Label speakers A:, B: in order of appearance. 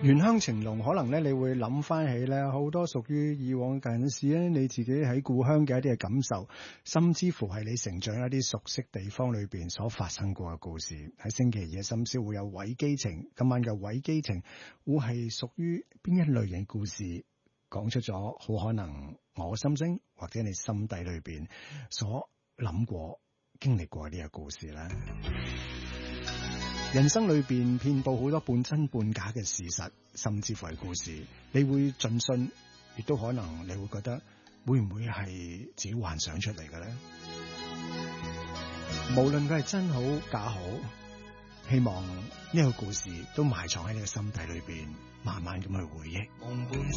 A: 原鄉情濃，可能咧你會諗翻起咧好多屬於以往近時咧你自己喺故鄉嘅一啲嘅感受，甚至乎係你成長一啲熟悉地方裏邊所發生過嘅故事。喺星期二嘅深宵會有偽基情，今晚嘅偽基情會係屬於邊一類型故事，講出咗好可能我心聲或者你心底裏邊所諗過經歷過呢個故事啦。人生裏邊遍佈好多半真半假嘅事實，甚至乎係故事，你會盡信，亦都可能你會覺得會唔會係自己幻想出嚟嘅咧？無論佢係真好假好，希望呢個故事都埋藏喺你嘅心底裏邊，慢慢咁去回憶。